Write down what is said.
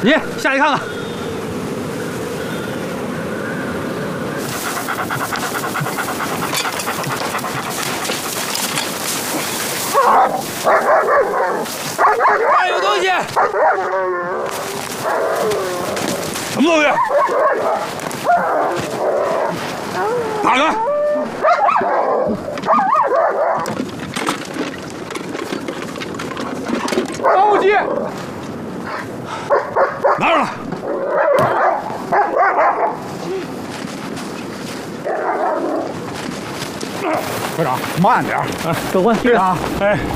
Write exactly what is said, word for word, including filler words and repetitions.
你下去看看。哎，有东西！什么东西？打开！打火机！拿上来！科长，慢点！哎，长官，队长，哎。